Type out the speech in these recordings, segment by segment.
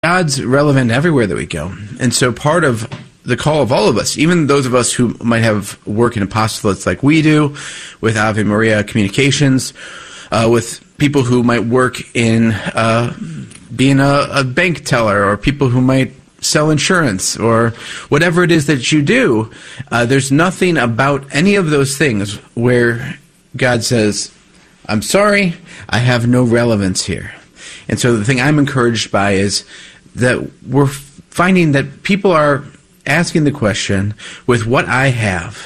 God's relevant everywhere that we go. And so part of the call of all of us, even those of us who might have work in apostolates like we do, with Ave Maria Communications, with people who might work in being a bank teller, or people who might sell insurance, or whatever it is that you do, there's nothing about any of those things where God says, I'm sorry, I have no relevance here. And so the thing I'm encouraged by is that we're finding that people are asking the question, with what I have,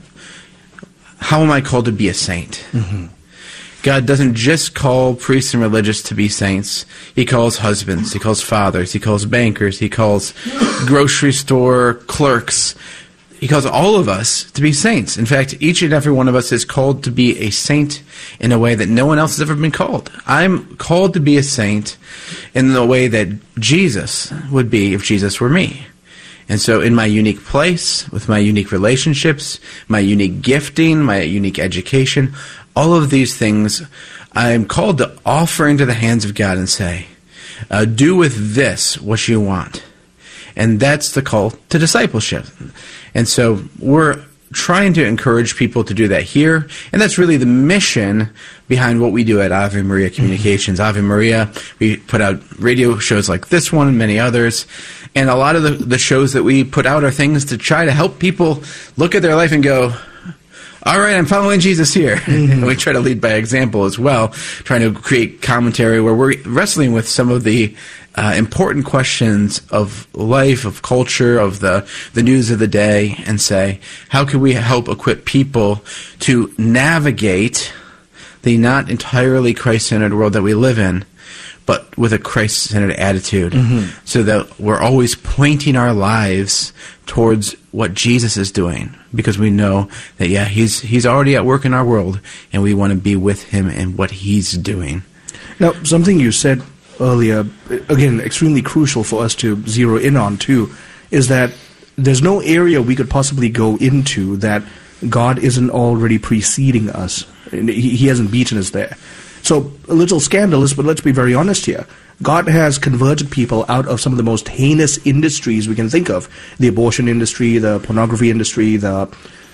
how am I called to be a saint? Mm-hmm. God doesn't just call priests and religious to be saints. He calls husbands, he calls fathers, he calls bankers, he calls grocery store clerks. He calls all of us to be saints. In fact, each and every one of us is called to be a saint in a way that no one else has ever been called. I'm called to be a saint in the way that Jesus would be if Jesus were me. And so in my unique place, with my unique relationships, my unique gifting, my unique education, all of these things I'm called to offer into the hands of God and say, do with this what you want. And that's the call to discipleship. And so we're trying to encourage people to do that here. And that's really the mission behind what we do at Ave Maria Communications. Ave Maria, we put out radio shows like this one and many others. And a lot of the shows that we put out are things to try to help people look at their life and go, all right, I'm following Jesus here. Mm-hmm. And we try to lead by example as well, trying to create commentary where we're wrestling with some of the important questions of life, of culture, of the news of the day, and say, how can we help equip people to navigate the not entirely Christ-centered world that we live in, but with a Christ-centered attitude, so that we're always pointing our lives towards what Jesus is doing, because we know that, yeah, he's already at work in our world, and we want to be with him in what he's doing. Now, something you said earlier, again, extremely crucial for us to zero in on too, is that there's no area we could possibly go into that God isn't already preceding us. He hasn't beaten us there. So, a little scandalous, but let's be very honest here. God has converted people out of some of the most heinous industries we can think of. The abortion industry, the pornography industry, the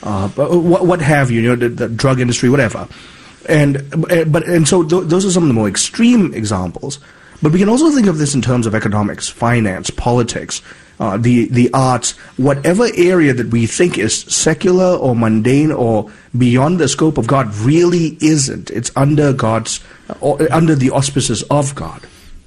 what have you, the drug industry, whatever. And so those are some of the more extreme examples. But we can also think of this in terms of economics, finance, politics, the arts, whatever area that we think is secular or mundane or beyond the scope of God really isn't. It's under under the auspices of God.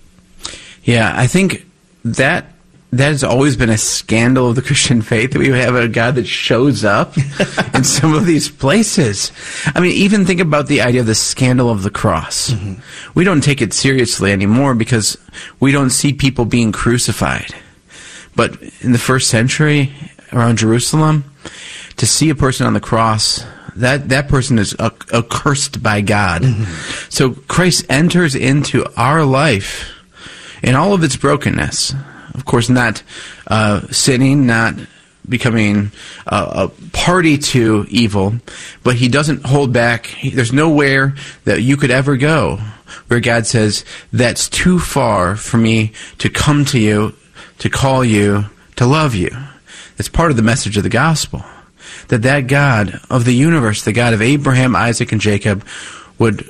Yeah, I think that has always been a scandal of the Christian faith, that we have a God that shows up in some of these places. I mean, even think about the idea of the scandal of the cross. Mm-hmm. We don't take it seriously anymore because we don't see people being crucified. But in the first century, around Jerusalem, to see a person on the cross, that person is accursed by God. Mm-hmm. So Christ enters into our life in all of its brokenness. Of course, not sinning, not becoming a party to evil, but he doesn't hold back. There's nowhere that you could ever go where God says, that's too far for me to come to you, to call you, to love you. It's part of the message of the gospel, that God of the universe, the God of Abraham, Isaac, and Jacob, would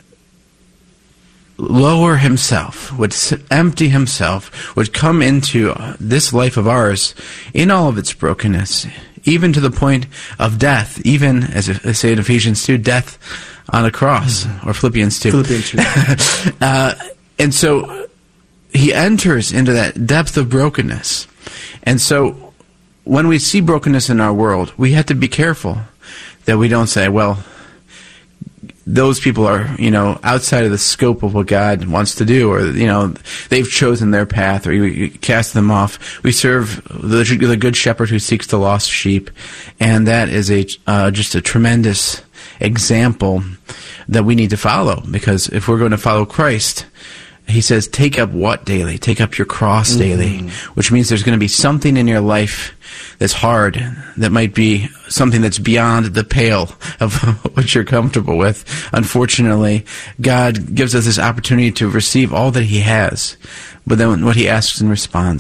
lower himself, would empty himself, would come into this life of ours in all of its brokenness, even to the point of death, even, as I say in Ephesians 2, death on a cross, or Philippians 2. Philippians 2. And so he enters into that depth of brokenness. And so when we see brokenness in our world, we have to be careful that we don't say, well, those people are, outside of the scope of what God wants to do, or, they've chosen their path, or you cast them off. We serve the good shepherd who seeks the lost sheep, and that is just a tremendous example that we need to follow, because if we're going to follow Christ, he says, take up what daily? Take up your cross daily, which means there's going to be something in your life that's hard, that might be something that's beyond the pale of what you're comfortable with. Unfortunately, God gives us this opportunity to receive all that he has, but then what he asks in response